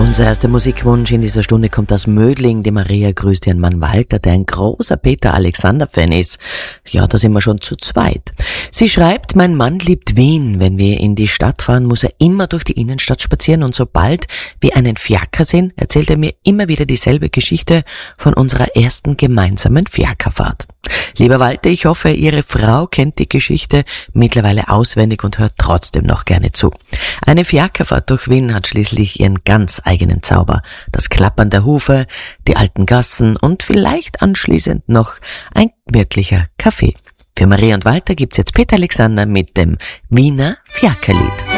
Unser erster Musikwunsch in dieser Stunde kommt aus Mödling. Die Maria grüßt ihren Mann Walter, der ein großer Peter Alexander-Fan ist. Ja, da sind wir schon zu zweit. Sie schreibt, mein Mann liebt Wien. Wenn wir in die Stadt fahren, muss er immer durch die Innenstadt spazieren und sobald wir einen Fiaker sehen, erzählt er mir immer wieder dieselbe Geschichte von unserer ersten gemeinsamen Fiakerfahrt. Lieber Walter, ich hoffe, Ihre Frau kennt die Geschichte mittlerweile auswendig und hört trotzdem noch gerne zu. Eine Fiakerfahrt durch Wien hat schließlich ihren ganz eigenen Zauber. Das Klappern der Hufe, die alten Gassen und vielleicht anschließend noch ein wirklicher Kaffee. Für Maria und Walter gibt's jetzt Peter Alexander mit dem Wiener Fiakerlied.